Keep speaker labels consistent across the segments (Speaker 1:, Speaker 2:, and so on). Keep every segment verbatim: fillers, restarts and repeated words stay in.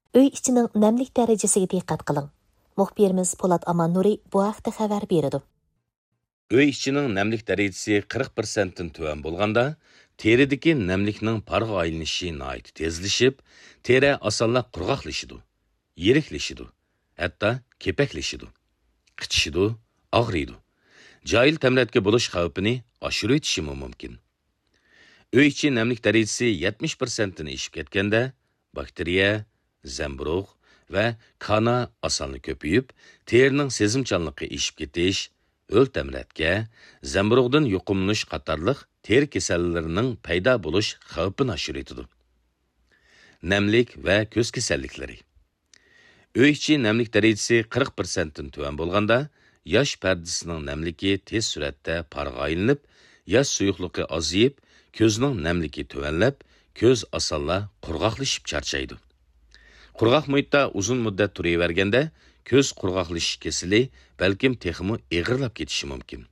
Speaker 1: Uy ichining namlik darajasiga diqqat qiling. Muxbirimiz Polat Aman Nuri bu haqda xabar berdi.
Speaker 2: Uy ichining namlik darajasi qirq prosentdan tuvan bo'lganda, teridagi namlikning parga aylanishi nihoyat tezlashib, teri osonla qurg'oqlashidi, yiriklashidi, hatto kepaklashidi, qichishidi, og'riydi. Jahil tamratga bo'lish xavfini oshirib o'tishi mumkin. Uy ichi namlik darajasi yetmish prosentdan oshib ketganda, bakteriya, zamburug' va kana osonli ko'payib, terining sezimchanligi oshib ketish, o'l tamratga, zamburug'dan yuqumlanish qatorliq teri kasallarining paydo bo'lish xavfini oshiradi. Namlik va ko'z kasalliklari. Uy ichi namlik darajasi qirq prosentdan tuvan bo'lganda, yosh pardasining namligi tez suratda parga aylanib, yosh suyuqligi ozayib, ko'zning namligi tuvanlab, ko'z osonla qurg'oqlashib charchaydi. Qurg'oq muhitda uzun muddat turaverganda, ko'z qurg'oqlashish kasali balkim texmi eg'irlab ketishi mumkin.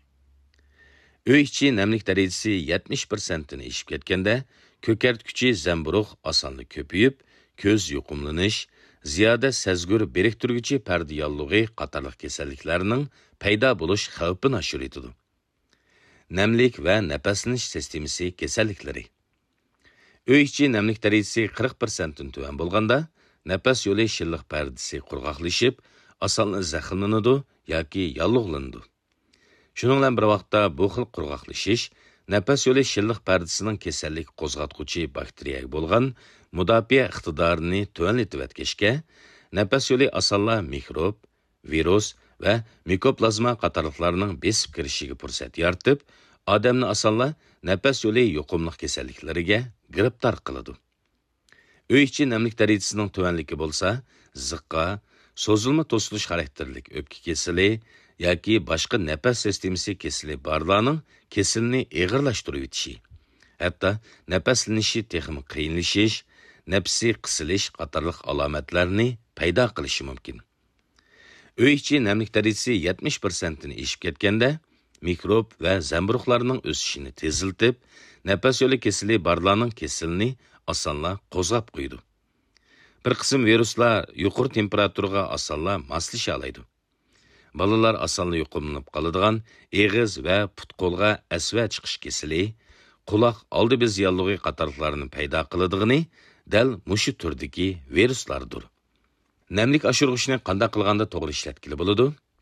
Speaker 2: Uy ichi namlik darajasi yetmish prosentdan oshib ketganda, ko'kartguchi zamburug' osonli ko'payib, ko'z yuqumlanish, ziyoda sezgur beriktirguchi parda yollig'i qatorliq kasalliklarning paydo bo'lish xavfini oshiradi. Namlik va nafaslanish sistemasi kasalliklari. Uy ichi namlik darajasi qirq prosentdan tuvan bo'lganda, nafas yo'li shilliq pardasi qurg'oqlashib, osonla zaxmlanadi yoki yollig'lanadi. Shuning bilan bir vaqtda bu xil qurg'oqlashish nafas yo'li shilliq pardasining kasallik qo'zg'atuvchi bakteriyaga bo'lgan mudofaa iqtidorini tuvanlatib o'tkazishga, nafas yo'li osonla mikrob, virus va mikoplazma qatorliqlarning besib kirishiga fursat yaratib, odamni osonla nafas yo'li yuqumli kasalliklariga giribtor qiladi. Uy ichi namlik darajasining tuvanligi bo'lsa, ziqqa, so'zilma to'silish xarakterlik o'pka kesili yoki boshqa nafas sistemasi kesili borlarning kesilni eg'irlashtirib o'tishi, hatto nafaslanishi texnik qiyinlashish, nafsi qisilish qatorliq alomatlarni paydo qilishi mumkin. Uy ichi namlik darajasi yetmish prosentdan oshib ketganda, mikrob va zamburug'larning o'sishini teziltib, nafas yo'li kesili borlarning kesilni osonla qo'zg'ab qo'ydi. Bir qism viruslar yuqori temperaturaga osonla moslasha oladi. Balalar osonla yuqumlanib qoladigan eg'iz va put-qo'lga asva chiqish kesili, quloq oldi bez yollig'i qatorliqlarni paydo qiladigani dal mushu turdagi viruslardir. Namlik oshirg'ichni qanday qilganda to'g'ri ishlatkili bo'ladi?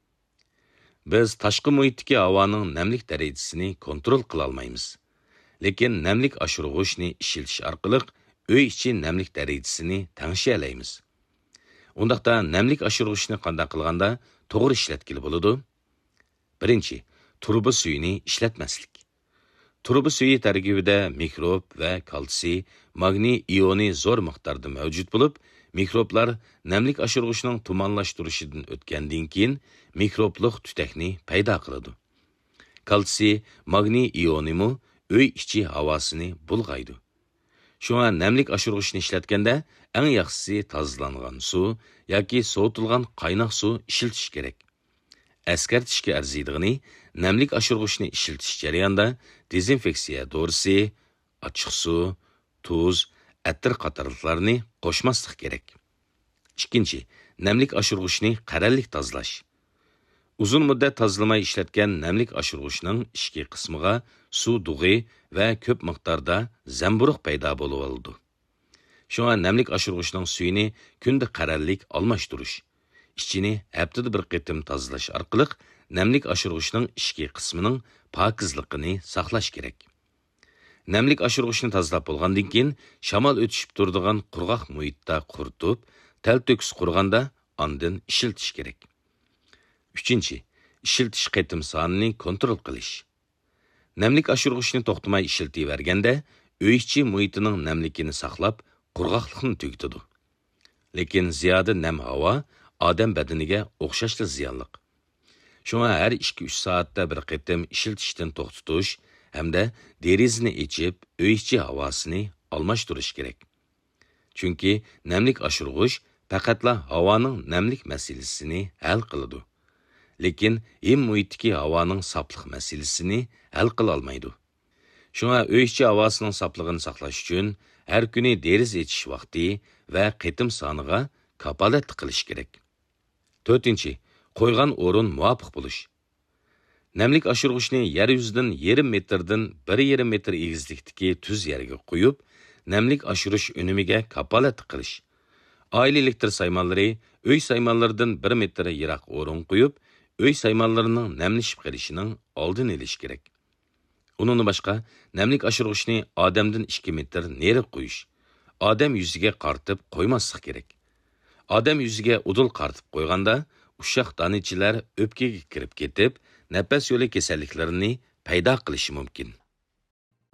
Speaker 2: Biz tashqi muhitdagi havoning namlik darajasini kontrol qila olmaymiz. Lekin namlik oshirg'ichni ishlatish orqali uy ichi namlik darajasini tangshiyalaymiz. Undaqda namlik oshirg'ichni qanday qilganda to'g'ri ishlatkili bo'ladi? Birinchi, turba suyini ishlatmaslik. Turba suyi tarkibida mikrob va kalsiy, magniy ioni zo'r miqdorda mavjud bo'lib, mikroblar namlik oshirg'ichning tumanlashtirishidan o'tgandan keyin mikroblik tutakni paydo qiladi. Kalsiy, magniy ionimi uy ichi havosini bulg'aydi. Shunga namlik oshirg'ichni ishlatganda eng yaxshisi tozalangan suv yoki sovutilgan qaynoq suv ishiltish kerak. Eskartishga arziydigini namlik oshirg'ichni ishiltish jarayonida dezinfeksiya dorisi, ochiq suv, tuz, atir qatorliqlarni qo'shmaslik kerak. Ikkinchi, namlik oshirg'ichni qarallik tozalash. Uzun muddat tozalamay ishlatgan namlik oshirg'ichning ichki qismiga suv dug'i va ko'p miqdorda zamburug' paydo bo'lib oldi. Shunga namlik oshirg'ichning suyini kunda qarallik almashtirish, ichini haftada bir qitim tozalash orqali namlik oshirg'ichning ichki qismining pokizligini saqlash kerak. Namlik oshirg'ichni tozalab bo'lgandan keyin shamol o'tishib turadigan qurg'oq muhitda quritib, tal to'kis qurganda ondan ishiltish kerak. Uchinchi, ishiltish qitim sonini kontrol qilish. Namlik oshirg'ichni to'xtamay ishiltiverganda, uy ichi muhitining namligini saqlab, qurg'oqlikni tugitadi. Lekin ziyoda nam havo odam badaniga o'xshashli ziyonliq. Shunga har ikki uch soatda bir qitim ishiltishdan to'xtatish hamda derizini ichib, uy ichi havosini almashtirish kerak. Chunki namlik oshirg'ich faqatla havoning namlik masalasini hal qiladi. Lekin im muhitdagi havoning soplik masalasini hal qila olmaydi. Shunga uy ichi havosining soplig'ini saqlash uchun har kuni deriz ichish vaqti va qitim soniga kapolat qilish kerak. to'rtinchi. Qo'ygan o'rin muvofiq bo'lish. Namlik oshirg'ichni yer yuzidan yarim metrdan bir yarim metr egizlikdagi tuz yerga qo'yib, namlik oshirish unimiga kapolat qilish. Oila elektr saymonlari uy saymonlaridan bir metr yiroq o'rin qo'yib, uy saymonlarining namlashib qolishining oldini olish kerak. Undan boshqa, namlik oshirg'ichni odamdan ikki metr nari qo'yish. Odam yuziga qartib qo'ymaslik kerak. Odam yuziga udul qartib qo'yganda, ushaq donichilar o'pkaga kirib ketib, nafas yo'li kasalliklarini paydo qilishi mumkin.